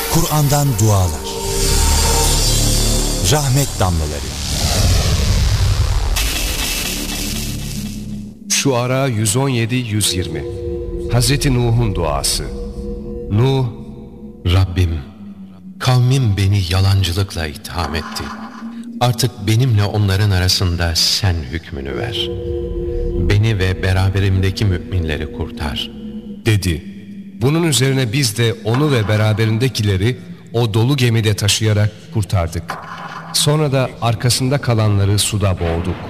Kur'an'dan dualar, rahmet damlaları. Şuara 117-120. Hazreti Nuh'un duası. Nuh, Rabbim, kavmim beni yalancılıkla itham etti. Artık benimle onların arasında sen hükmünü ver. Beni ve beraberimdeki müminleri kurtar. dedi. Bunun üzerine biz de onu ve beraberindekileri o dolu gemide taşıyarak kurtardık. Sonra da arkasında kalanları suda boğduk.